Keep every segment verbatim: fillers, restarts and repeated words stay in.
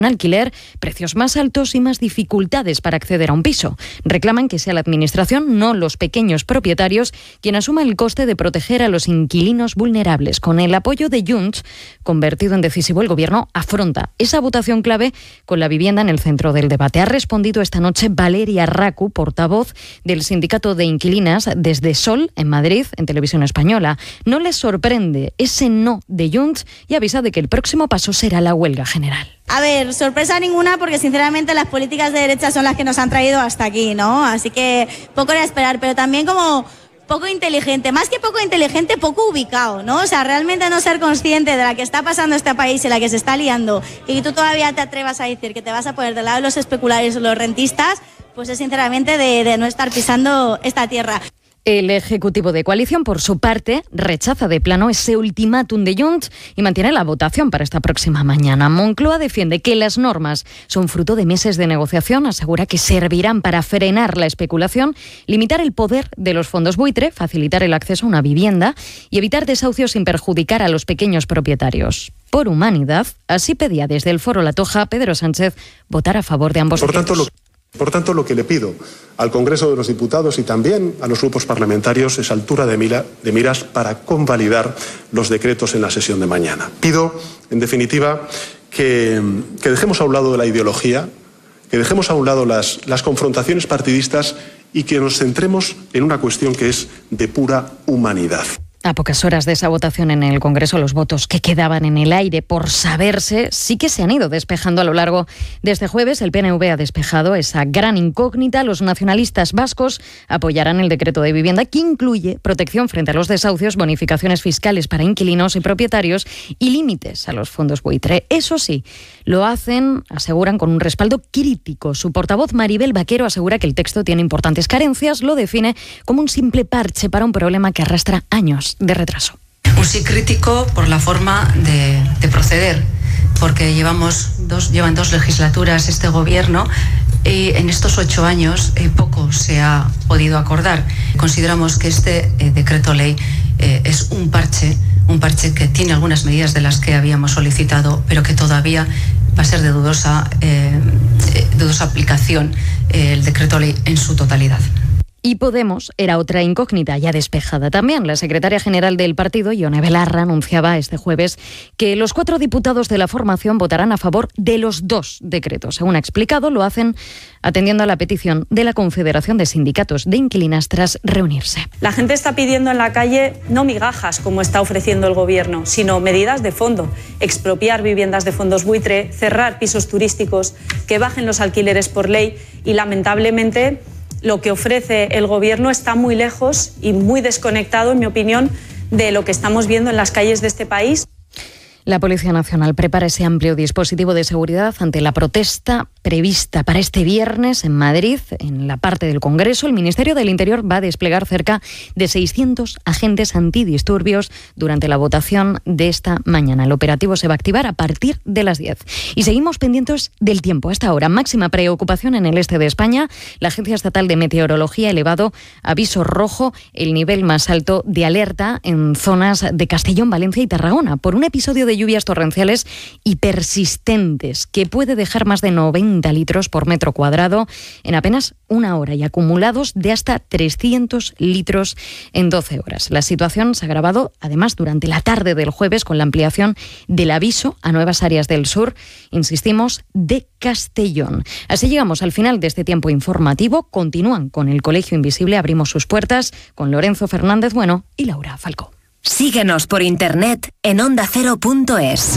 alquiler, precios más altos y más dificultades para acceder a un piso. Reclaman que sea la Administración, no los pequeños propietarios, quien asuma el coste de proteger a los inquilinos vulnerables. Con el apoyo de Junts, convertido en decisivo, el Gobierno afronta esa votación clave con la vivienda en el centro del debate. Ha respondido esta noche Valeria Racu, portavoz del Sindicato de Inquilinas, desde Sol, en Madrid, en Televisión Española. No les sorprende ese no de Junts y avisa de que el próximo paso será la huelga general. A ver, sorpresa ninguna, porque sinceramente las políticas de derecha son las que nos han traído hasta aquí, ¿no? Así que poco era esperar, pero también como poco inteligente, más que poco inteligente, poco ubicado, ¿no? O sea, realmente no ser consciente de la que está pasando este país y la que se está liando, y que tú todavía te atrevas a decir que te vas a poner del lado de los especuladores o los rentistas, pues es sinceramente de, de no estar pisando esta tierra. El Ejecutivo de Coalición, por su parte, rechaza de plano ese ultimátum de Junts y mantiene la votación para esta próxima mañana. Moncloa defiende que las normas son fruto de meses de negociación, asegura que servirán para frenar la especulación, limitar el poder de los fondos buitre, facilitar el acceso a una vivienda y evitar desahucios sin perjudicar a los pequeños propietarios. Por humanidad, así pedía desde el Foro La Toja Pedro Sánchez votar a favor de ambos Por tanto, decretos. lo... Por tanto, lo que le pido al Congreso de los Diputados y también a los grupos parlamentarios es altura de, mira, de miras para convalidar los decretos en la sesión de mañana. Pido, en definitiva, que, que dejemos a un lado la ideología, que dejemos a un lado las, las confrontaciones partidistas y que nos centremos en una cuestión que es de pura humanidad. A pocas horas de esa votación en el Congreso, los votos que quedaban en el aire por saberse sí que se han ido despejando a lo largo de este jueves. El P N V ha despejado esa gran incógnita. Los nacionalistas vascos apoyarán el decreto de vivienda que incluye protección frente a los desahucios, bonificaciones fiscales para inquilinos y propietarios y límites a los fondos buitre. Eso sí, lo hacen, aseguran, con un respaldo crítico. Su portavoz Maribel Vaquero asegura que el texto tiene importantes carencias, lo define como un simple parche para un problema que arrastra años de retraso. Un sí crítico por la forma de, de proceder, porque llevamos dos, llevan dos legislaturas este gobierno y en estos ocho años eh, poco se ha podido acordar. Consideramos que este eh, decreto ley eh, es un parche, un parche que tiene algunas medidas de las que habíamos solicitado, pero que todavía va a ser de dudosa, eh, de dudosa aplicación eh, el decreto ley en su totalidad. Y Podemos era otra incógnita ya despejada también. La secretaria general del partido, Ione Belarra, anunciaba este jueves que los cuatro diputados de la formación votarán a favor de los dos decretos. Según ha explicado, lo hacen atendiendo a la petición de la Confederación de Sindicatos de Inquilinas tras reunirse. La gente está pidiendo en la calle no migajas como está ofreciendo el Gobierno, sino medidas de fondo. Expropiar viviendas de fondos buitre, cerrar pisos turísticos, que bajen los alquileres por ley y, lamentablemente, lo que ofrece el Gobierno está muy lejos y muy desconectado, en mi opinión, de lo que estamos viendo en las calles de este país. La Policía Nacional prepara ese amplio dispositivo de seguridad ante la protesta prevista para este viernes en Madrid, en la parte del Congreso. El Ministerio del Interior va a desplegar cerca de seiscientos agentes antidisturbios durante la votación de esta mañana. El operativo se va a activar a partir de las diez. Y seguimos pendientes del tiempo. Hasta ahora, máxima preocupación en el este de España. La Agencia Estatal de Meteorología ha elevado aviso rojo, el nivel más alto de alerta en zonas de Castellón, Valencia y Tarragona, por un episodio de lluvias torrenciales y persistentes que puede dejar más de noventa litros por metro cuadrado en apenas una hora y acumulados de hasta trescientos litros en doce horas. La situación se ha agravado además durante la tarde del jueves con la ampliación del aviso a nuevas áreas del sur, insistimos, de Castellón. Así llegamos al final de este tiempo informativo. Continúan con el Colegio Invisible, abrimos sus puertas con Lorenzo Fernández Bueno y Laura Falcó. Síguenos por internet en onda cero punto es.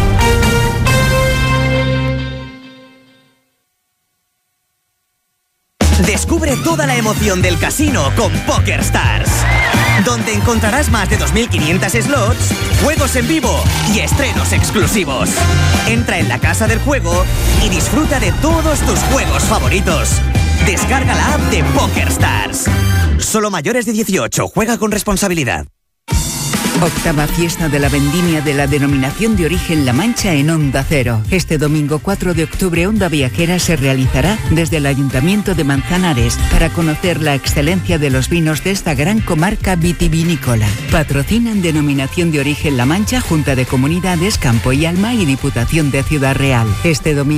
Descubre toda la emoción del casino con PokerStars, donde encontrarás más de dos mil quinientos slots, juegos en vivo y estrenos exclusivos. Entra en la casa del juego y disfruta de todos tus juegos favoritos. Descarga la app de PokerStars. Solo mayores de dieciocho, juega con responsabilidad. Octava fiesta de la vendimia de la denominación de origen La Mancha en Onda Cero. Este domingo cuatro de octubre, Onda Viajera se realizará desde el Ayuntamiento de Manzanares para conocer la excelencia de los vinos de esta gran comarca vitivinícola. Patrocinan denominación de origen La Mancha, Junta de Comunidades, Campo y Alma y Diputación de Ciudad Real. Este domingo